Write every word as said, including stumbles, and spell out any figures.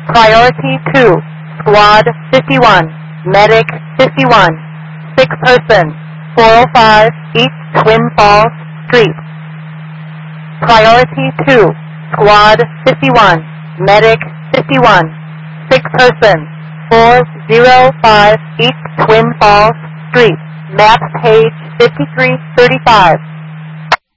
Priority two, Squad fifty-one, Medic fifty-one, sick person, four oh five East Twin Falls Street. Priority two, Squad fifty-one, Medic fifty-one, sick person, four oh five East Twin Falls Street. Map page fifty-three thirty-five.